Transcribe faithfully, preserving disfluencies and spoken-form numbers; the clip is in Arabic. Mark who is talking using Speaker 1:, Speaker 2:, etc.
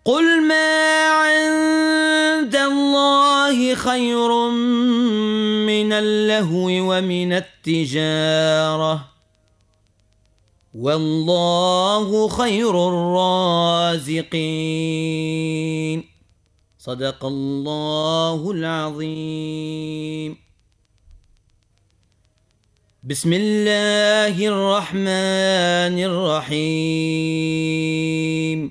Speaker 1: قل ما عند الله خير من اللهو ومن التجارة والله خير الرازقين. صدق الله العظيم. بسم الله الرحمن الرحيم.